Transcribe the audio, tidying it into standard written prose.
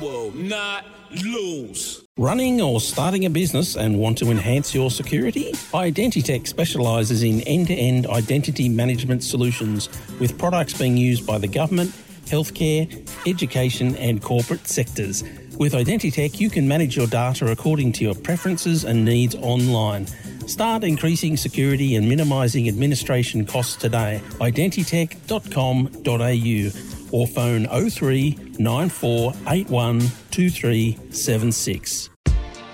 will not lose. Running or starting a business and want to enhance your security? Identitech specialises in end-to-end identity management solutions with products being used by the government, healthcare, education and corporate sectors. With Identitech, you can manage your data according to your preferences and needs online. Start increasing security and minimising administration costs today. Identitech.com.au or phone 03 9481 2376.